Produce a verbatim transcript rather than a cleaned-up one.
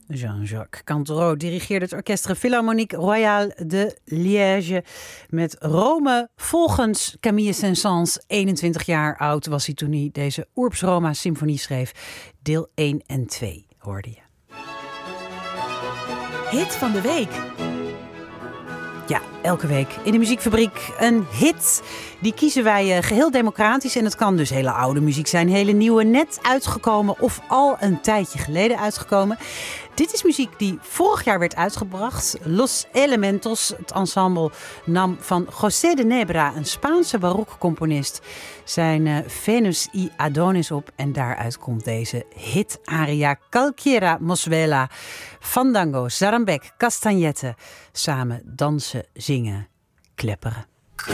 Jean-Jacques Cantereau dirigeerde het Orchestre Philharmonique Royale de Liège met Rome volgens Camille Saint-Saëns. eenentwintig jaar oud was hij toen hij deze Urbs Roma symfonie schreef. Deel één en twee hoorde je. Hit van de week. Ja, elke week in de Muziekfabriek een hit. Die kiezen wij uh, geheel democratisch. En het kan dus hele oude muziek zijn, hele nieuwe, net uitgekomen of al een tijdje geleden uitgekomen. Dit is muziek die vorig jaar werd uitgebracht. Los Elementos, het ensemble, nam van José de Nebra, een Spaanse baroque-componist, zijn uh, Venus y Adonis op. En daaruit komt deze hit-aria Cualquiera Mozuela. Fandango, zarambek, castagnette. Samen dansen, zingen, klepperen.